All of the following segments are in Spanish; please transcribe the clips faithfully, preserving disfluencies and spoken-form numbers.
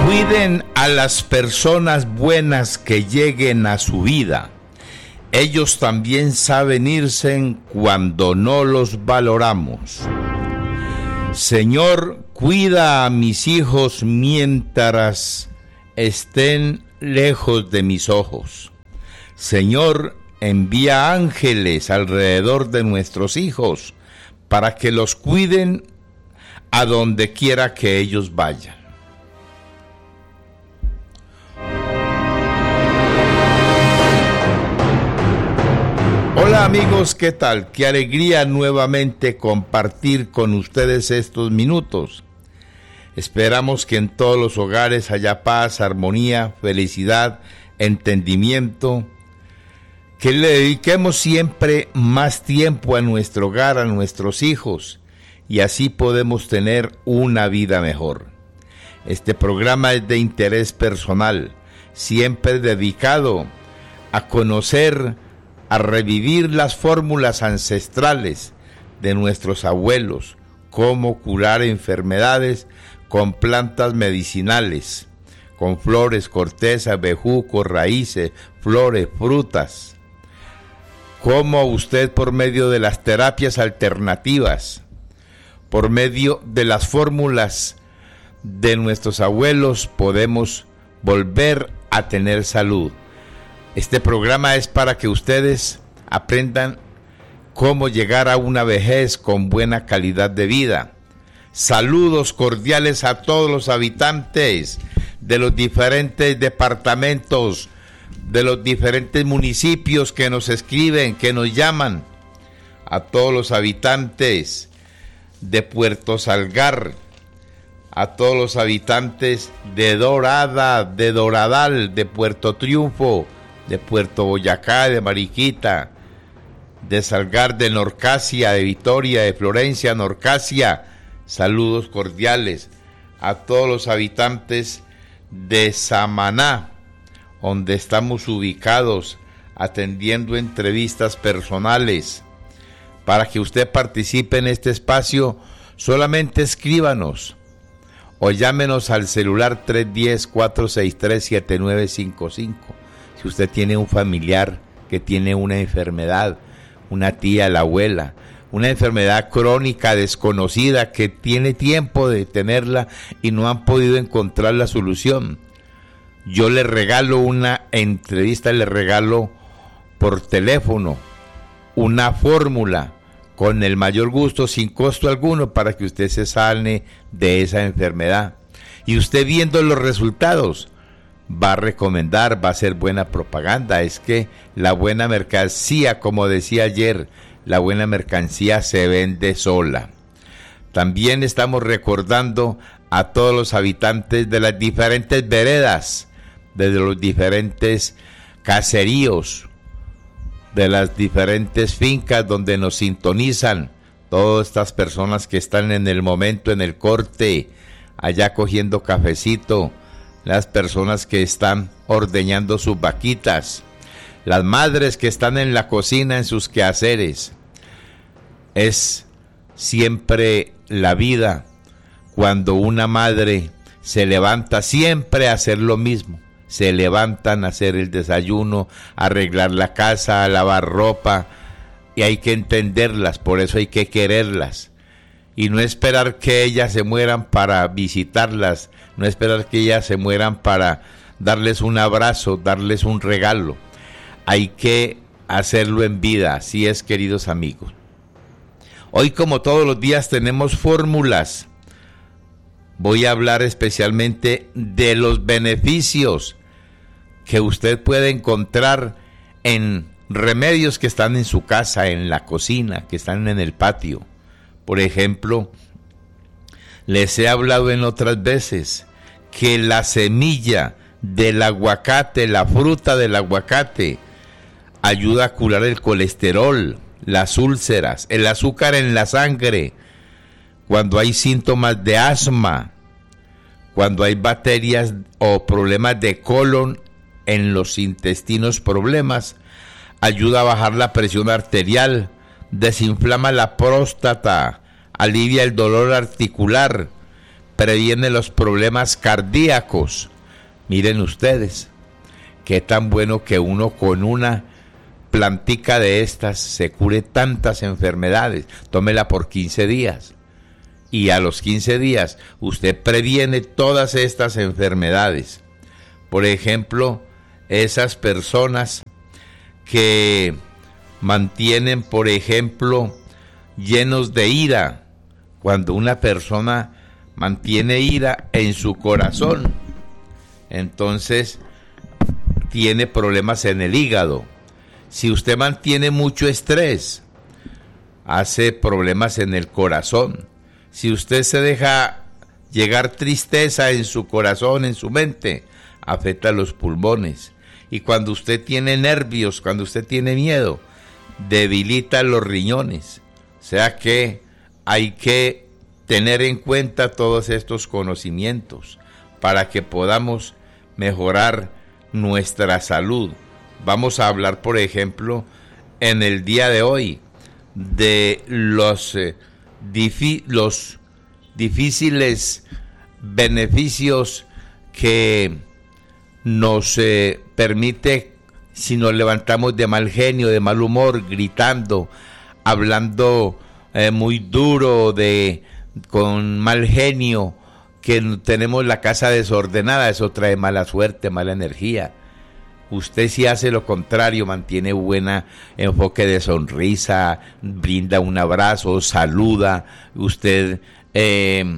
Cuiden a las personas buenas que lleguen a su vida. Ellos también saben irse cuando no los valoramos. Señor, cuida a mis hijos mientras estén lejos de mis ojos. Señor, envía ángeles alrededor de nuestros hijos para que los cuiden a donde quiera que ellos vayan. Hola amigos, ¿qué tal? Qué alegría nuevamente compartir con ustedes estos minutos. Esperamos que en todos los hogares haya paz, armonía, felicidad, entendimiento. Que le dediquemos siempre más tiempo a nuestro hogar, a nuestros hijos, y así podemos tener una vida mejor. Este programa es de interés personal, siempre dedicado a conocer, a revivir las fórmulas ancestrales de nuestros abuelos, cómo curar enfermedades con plantas medicinales, con flores, cortezas, bejucos, raíces, flores, frutas. Cómo usted por medio de las terapias alternativas, por medio de las fórmulas de nuestros abuelos, podemos volver a tener salud. Este programa es para que ustedes aprendan cómo llegar a una vejez con buena calidad de vida. Saludos cordiales a todos los habitantes de los diferentes departamentos, de los diferentes municipios que nos escriben, que nos llaman. A todos los habitantes de Puerto Salgar, a todos los habitantes de Dorada, de Doradal, de Puerto Triunfo, de Puerto Boyacá, de Mariquita, de Salgar, de Norcasia, de Vitoria, de Florencia, Norcasia. Saludos cordiales a todos los habitantes de Samaná, donde estamos ubicados atendiendo entrevistas personales. Para que usted participe en este espacio, solamente escríbanos o llámenos al celular tres uno cero, cuatro seis tres, siete nueve cinco cinco. Si usted tiene un familiar que tiene una enfermedad, una tía, la abuela, una enfermedad crónica desconocida que tiene tiempo de tenerla y no han podido encontrar la solución, yo le regalo una entrevista, le regalo por teléfono una fórmula con el mayor gusto, sin costo alguno, para que usted se sane de esa enfermedad. Y usted viendo los resultados va a recomendar, va a hacer buena propaganda. Es que la buena mercancía, como decía ayer, la buena mercancía se vende sola. También estamos recordando a todos los habitantes de las diferentes veredas, de los diferentes caseríos, de las diferentes fincas donde nos sintonizan, todas estas personas que están en el momento, en el corte, allá cogiendo cafecito, las personas que están ordeñando sus vaquitas, las madres que están en la cocina en sus quehaceres. Es siempre la vida cuando una madre se levanta siempre a hacer lo mismo. Se levantan a hacer el desayuno, a arreglar la casa, a lavar ropa, y hay que entenderlas, por eso hay que quererlas. Y no esperar que ellas se mueran para visitarlas, no esperar que ellas se mueran para darles un abrazo, darles un regalo. Hay que hacerlo en vida, así es, queridos amigos. Hoy, como todos los días, tenemos fórmulas. Voy a hablar especialmente de los beneficios que usted puede encontrar en remedios que están en su casa, en la cocina, que están en el patio. Por ejemplo, les he hablado en otras veces que la semilla del aguacate, la fruta del aguacate, ayuda a curar el colesterol, las úlceras, el azúcar en la sangre, cuando hay síntomas de asma, cuando hay bacterias o problemas de colon en los intestinos, problemas, ayuda a bajar la presión arterial, desinflama la próstata, alivia el dolor articular, previene los problemas cardíacos. Miren ustedes, qué tan bueno que uno con una plantica de estas se cure tantas enfermedades. Tómela por quince días. Y a los quince días usted previene todas estas enfermedades. Por ejemplo, esas personas que mantienen, por ejemplo, llenos de ira. Cuando una persona mantiene ira en su corazón, entonces tiene problemas en el hígado. Si usted mantiene mucho estrés, hace problemas en el corazón. Si usted se deja llegar tristeza en su corazón, en su mente, afecta los pulmones. Y cuando usted tiene nervios, cuando usted tiene miedo, debilita los riñones. O sea que hay que tener en cuenta todos estos conocimientos para que podamos mejorar nuestra salud. Vamos a hablar, por ejemplo, en el día de hoy, de los, eh, difi- los difíciles beneficios que nos eh, permite si nos levantamos de mal genio, de mal humor, gritando, hablando eh, muy duro, de con mal genio, que tenemos la casa desordenada. Eso trae mala suerte, mala energía. Usted, si hace lo contrario, mantiene buen enfoque de sonrisa, brinda un abrazo, saluda, usted eh,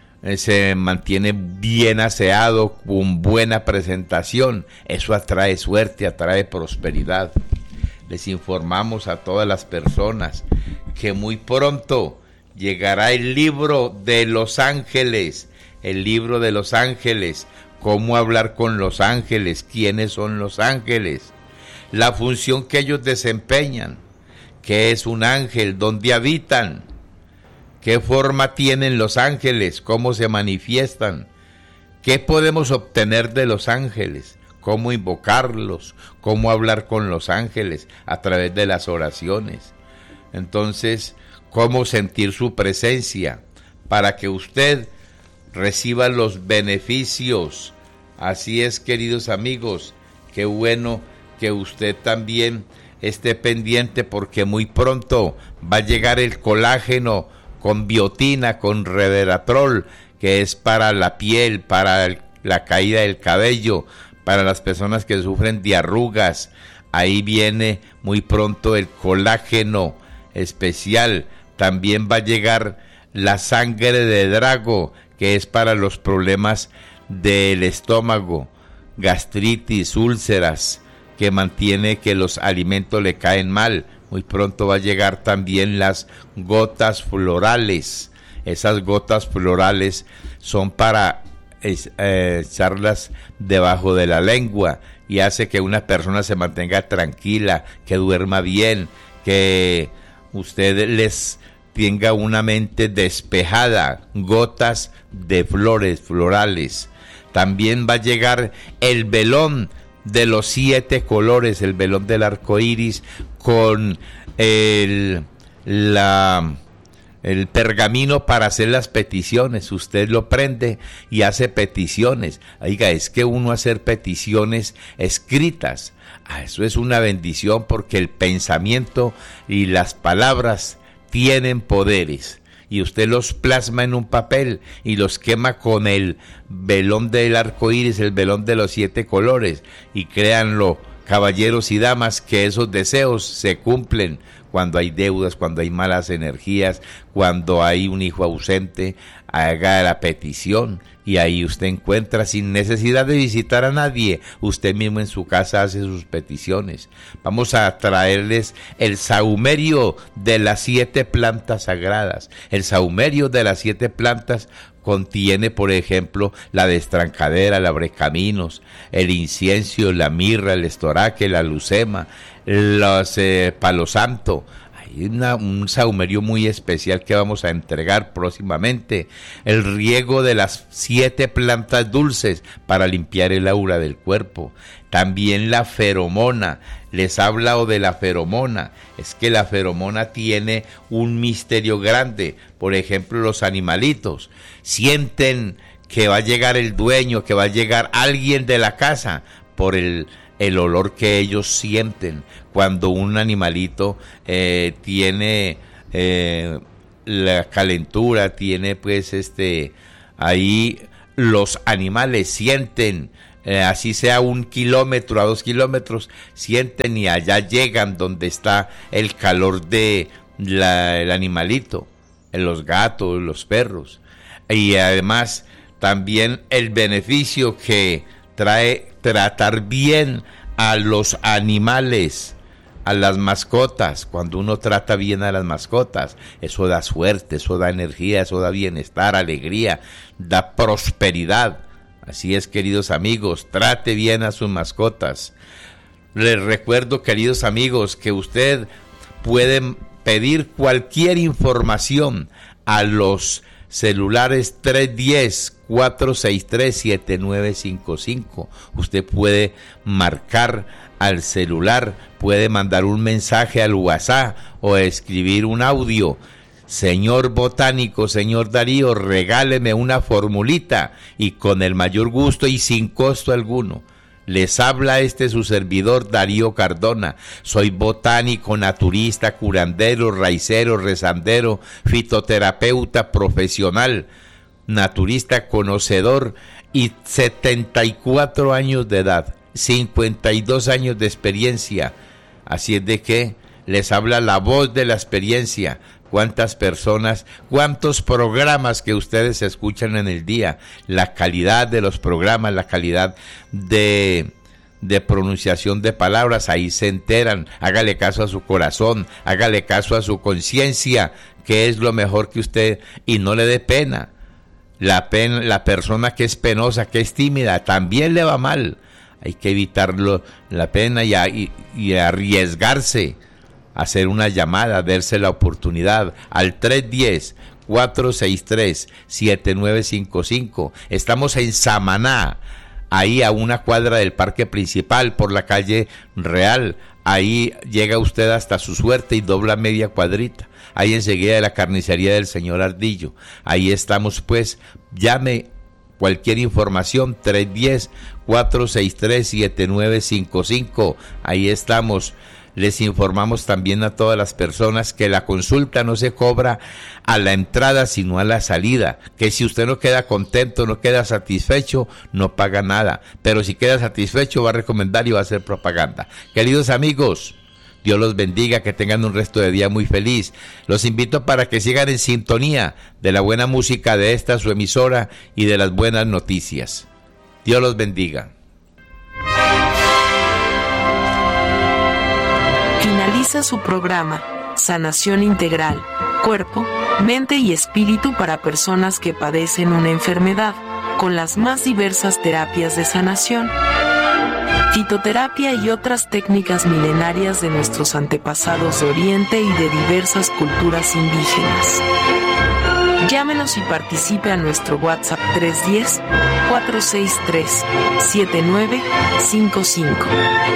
se mantiene bien aseado, con buena presentación, eso atrae suerte, atrae prosperidad. Les informamos a todas las personas que muy pronto llegará el libro de los ángeles, el libro de los ángeles, cómo hablar con los ángeles, quiénes son los ángeles, la función que ellos desempeñan, qué es un ángel, dónde habitan, qué forma tienen los ángeles, cómo se manifiestan, qué podemos obtener de los ángeles, cómo invocarlos, cómo hablar con los ángeles a través de las oraciones. Entonces, cómo sentir su presencia para que usted reciba los beneficios. Así es, queridos amigos, qué bueno que usted también esté pendiente, porque muy pronto va a llegar el colágeno con biotina, con resveratrol, que es para la piel, para el, la caída del cabello, para las personas que sufren de arrugas. Ahí viene muy pronto el colágeno especial. También va a llegar la sangre de drago, que es para los problemas del estómago, gastritis, úlceras, que mantiene que los alimentos le caen mal. Muy pronto va a llegar también las gotas florales. Esas gotas florales son para eh, echarlas debajo de la lengua y hace que una persona se mantenga tranquila, que duerma bien, que usted les tenga una mente despejada. Gotas de flores florales. También va a llegar el velón de los siete colores, el velón del arco iris, con el, la, el pergamino para hacer las peticiones. Usted lo prende y hace peticiones. Oiga, es que uno hacer peticiones escritas, ah, eso es una bendición, porque el pensamiento y las palabras tienen poderes, y usted los plasma en un papel y los quema con el velón del arco iris, el velón de los siete colores, y créanlo, caballeros y damas, que esos deseos se cumplen cuando hay deudas, cuando hay malas energías, cuando hay un hijo ausente. Haga la petición y ahí usted encuentra, sin necesidad de visitar a nadie, usted mismo en su casa hace sus peticiones. Vamos a traerles el sahumerio de las siete plantas sagradas. El sahumerio de las siete plantas contiene, por ejemplo, la destrancadera, el abrecaminos, el incienso, la mirra, el estoraque, la lucema, los eh, palo santo. Hay una, un saumerio muy especial que vamos a entregar próximamente. El riego de las siete plantas dulces para limpiar el aura del cuerpo. También la feromona. Les he hablado de la feromona. Es que la feromona tiene un misterio grande. Por ejemplo, los animalitos sienten que va a llegar el dueño, que va a llegar alguien de la casa por el... el olor que ellos sienten cuando un animalito eh, tiene eh, la calentura, tiene pues este, ahí los animales sienten, eh, así sea un kilómetro a dos kilómetros, sienten y allá llegan donde está el calor de la, el animalito, los gatos, los perros, y además también el beneficio que trae tratar bien a los animales, a las mascotas. Cuando uno trata bien a las mascotas, eso da suerte, eso da energía, eso da bienestar, alegría, da prosperidad. Así es, queridos amigos, trate bien a sus mascotas. Les recuerdo, queridos amigos, que usted puede pedir cualquier información a los celulares tres uno cero, cuatro seis tres, siete nueve cinco cinco. Usted puede marcar al celular, puede mandar un mensaje al WhatsApp o escribir un audio. Señor botánico, señor Darío, regáleme una formulita y con el mayor gusto y sin costo alguno. Les habla este su servidor Darío Cardona. Soy botánico, naturista, curandero, raicero, rezandero, fitoterapeuta profesional, naturista conocedor y setenta y cuatro años de edad, cincuenta y dos años de experiencia. Así es de que les habla la voz de la experiencia. Cuántas personas, cuántos programas que ustedes escuchan en el día, la calidad de los programas, la calidad de, de pronunciación de palabras, ahí se enteran. Hágale caso a su corazón, hágale caso a su conciencia, que es lo mejor que usted, y no le dé pena. La pena, la persona que es penosa, que es tímida, también le va mal. Hay que evitarlo, la pena y, y, y arriesgarse. Hacer una llamada, darse la oportunidad al tres uno cero, cuatro seis tres, siete nueve cinco cinco. Estamos en Samaná, ahí a una cuadra del parque principal por la calle Real. Ahí llega usted hasta Su Suerte y dobla media cuadrita. Ahí enseguida de la carnicería del señor Ardillo. Ahí estamos pues, llame cualquier información, tres uno cero, cuatro seis tres, siete nueve cinco cinco. Ahí estamos. Les informamos también a todas las personas que la consulta no se cobra a la entrada, sino a la salida. Que si usted no queda contento, no queda satisfecho, no paga nada. Pero si queda satisfecho, va a recomendar y va a hacer propaganda. Queridos amigos, Dios los bendiga, que tengan un resto de día muy feliz. Los invito para que sigan en sintonía de la buena música de esta su emisora y de las buenas noticias. Dios los bendiga. Finaliza su programa, Sanación Integral, Cuerpo, Mente y Espíritu para personas que padecen una enfermedad, con las más diversas terapias de sanación, fitoterapia y otras técnicas milenarias de nuestros antepasados de Oriente y de diversas culturas indígenas. Llámenos y participe a nuestro WhatsApp tres uno cero, cuatro seis tres, siete nueve cinco cinco.